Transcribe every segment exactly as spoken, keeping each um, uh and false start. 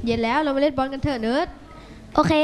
เย็นแล้วเรามาเล่นบอลกันเถอะเนิร์ดโอเค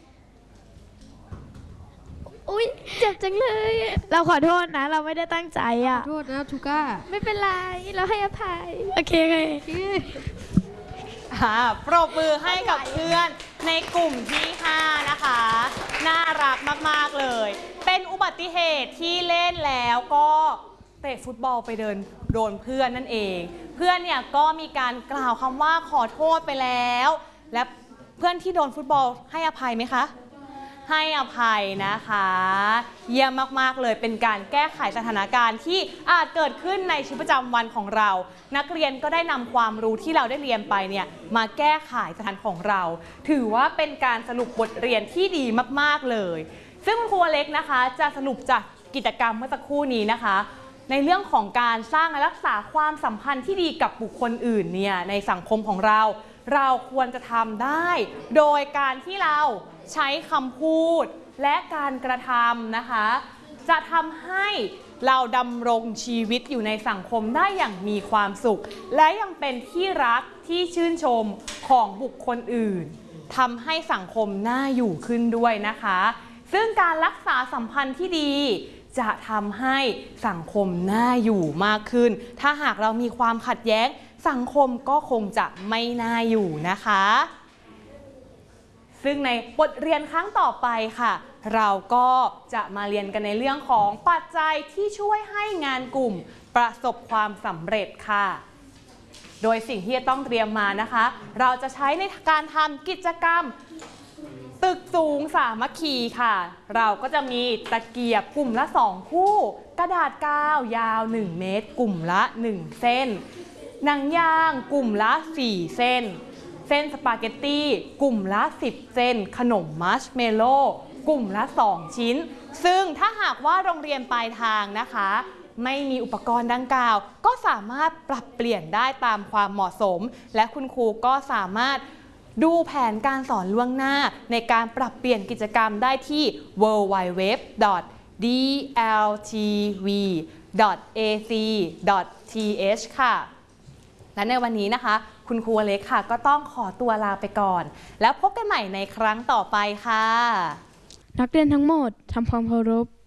อุ้ยเจ็บจังเลยเราขอโทษนะเราไม่ได้ตั้งใจอ่ะขอโทษนะทูก้าไม่เป็นไรเราให้อภัยโอเคโอเคอ่าปรบมือให้กับเพื่อนในกลุ่มที่ห้านะคะน่ารักมากๆเลยเป็นอุบัติเหตุที่เล่นแล้วก็เตะฟุตบอลไปเดินโดนเพื่อนนั่นเองเพื่อนเนี่ยก็มีการกล่าวคำว่าขอโทษไปแล้วและเพื่อนที่โดนฟุตบอลให้อภัยไหมคะให้อภัยนะคะเยี่ยมมากๆเลยเป็นการแก้ไขสถานการณ์ที่อาจเกิดขึ้นในชีวิตประจำวันของเรานักเรียนก็ได้นำความรู้ที่เราได้เรียนไปเนี่ยมาแก้ไขสถานของเราถือว่าเป็นการสรุปบทเรียนที่ดีมากๆเลยซึ่งคุณครูเล็กนะคะจะสรุปจากกิจกรรมเมื่อสักครู่นี้นะคะในเรื่องของการสร้างและรักษาความสัมพันธ์ที่ดีกับบุคคลอื่นเนี่ยในสังคมของเราเราควรจะทำได้โดยการที่เราใช้คำพูดและการกระทำนะคะจะทำให้เราดำรงชีวิตอยู่ในสังคมได้อย่างมีความสุขและยังเป็นที่รักที่ชื่นชมของบุคคลอื่นทำให้สังคมน่าอยู่ขึ้นด้วยนะคะซึ่งการรักษาสัมพันธ์ที่ดีจะทำให้สังคมน่าอยู่มากขึ้นถ้าหากเรามีความขัดแย้งสังคมก็คงจะไม่น่าอยู่นะคะซึ่งในบทเรียนครั้งต่อไปค่ะเราก็จะมาเรียนกันในเรื่องของปัจจัยที่ช่วยให้งานกลุ่มประสบความสำเร็จค่ะโดยสิ่งที่จะต้องเตรียมมานะคะเราจะใช้ในการทำกิจกรรมตึกสูงสามัคคีค่ะเราก็จะมีตะเกียบกลุ่มละสองคู่กระดาษกาวยาวหนึ่งเมตรกลุ่มละหนึ่งเส้นหนังยางกลุ่มละสี่เส้นเส้นสปาเกตตี้กลุ่มละสิบเส้นขนมมัชเมลโล่กลุ่มละสองชิ้นซึ่งถ้าหากว่าโรงเรียนปลายทางนะคะไม่มีอุปกรณ์ดังกล่าวก็สามารถปรับเปลี่ยนได้ตามความเหมาะสมและคุณครูก็สามารถดูแผนการสอนล่วงหน้าในการปรับเปลี่ยนกิจกรรมได้ที่ ดับเบิลยู ดับเบิลยู ดับเบิลยู ดอท ดี แอล ที วี ดอท เอ ซี ดอท ที เอช ค่ะและในวันนี้นะคะคุณครูอเล็กค่ะก็ต้องขอตัวลาไปก่อนแล้วพบกันใหม่ในครั้งต่อไปค่ะนักเรียนทั้งหมดทำความเคารพ